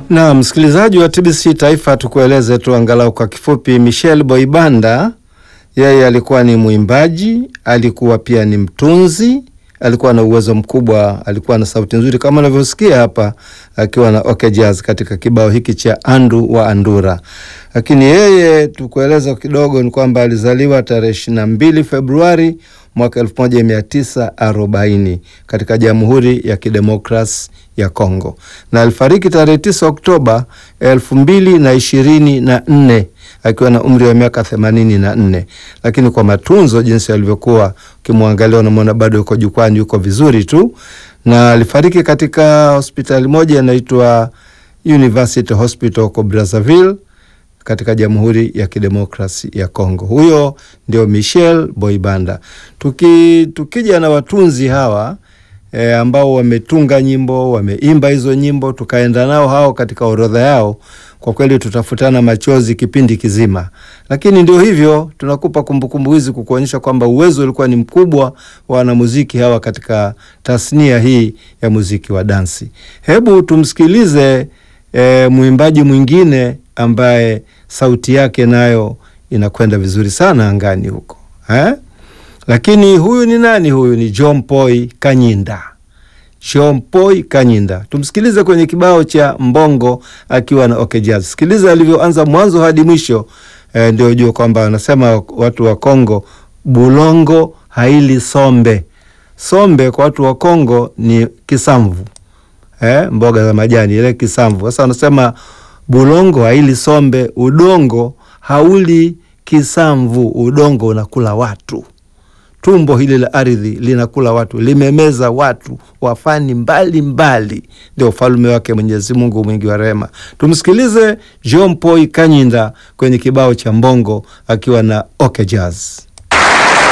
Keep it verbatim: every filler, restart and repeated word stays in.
Na msikilizaji wa T B C Taifa, tukueleze tu angalau kwa kifupi. Michel Boibanda yeye alikuwa ni mwimbaji, alikuwa pia ni mtunzi, alikuwa na uwezo mkubwa, alikuwa na sauti nzuri kama unavyosikia hapa akiwa na OK Jazz katika kibao hiki cha Andu wa Andura. Lakini yeye tukueleza kidogo ni kwamba alizaliwa tarehe ishirini na mbili Februari mwaka elfu moja mia tisa arobaini katika Jamhuri ya Kidemokrasi ya Kongo, na alifariki tarehe tisa Oktoba elfu mbili na ishirini na nne akiwa na umri wa miaka themanini na nne. Lakini kwa matunzo jinsi alivyokuwa, ukimwangalia unamwona bado yuko jukwani, yuko vizuri tu. Na alifariki katika hospitali moja inaitwa University Hospital huko Brazzaville katika Jamhuri ya Kidemokrasi ya Kongo. Huyo ndio Michel Boibanda. Tuki, tukija na watunzi hawa e, ambao wametunga nyimbo, wameimba hizo nyimbo, tukaenda nao hao katika orodha yao, kwa kweli tutafutana machozi kipindi kizima. Lakini ndio hivyo, tunakupa kumbukumbu hizi kukuonyesha kwamba uwezo ulikuwa ni mkubwa wa wanamuziki hawa katika tasnia hii ya muziki wa dansi. Hebu tumsikilize e, mwimbaji mwingine ambaye sauti yake nayo inakwenda vizuri sana angani huko. Eh? Lakini huyu ni nani? Huyu ni John Paul Kanyinda. John Paul Kanyinda. Tumsikilize kwenye kibao cha Mbongo akiwa na OK Jazz. Sikiliza alivyoanza mwanzo hadi mwisho, eh, ndio ujue kwamba wanasema watu wa Kongo, bulongo haili sombe. Sombe kwa watu wa Kongo ni kisamvu. Eh, mboga za majani ile kisamvu. Sasa wanasema bulongo haili sombe, udongo hauli kisamvu, udongo unakula watu. Tumbo hili la ardhi linakula watu, limemeza watu wafani mbali mbali. Ndio ufalme wake Mwenyezi Mungu mwingi wa rehema. Tumsikilize John Paul Kanyinda kwenye kibao cha Mbongo akiwa na OK Jazz.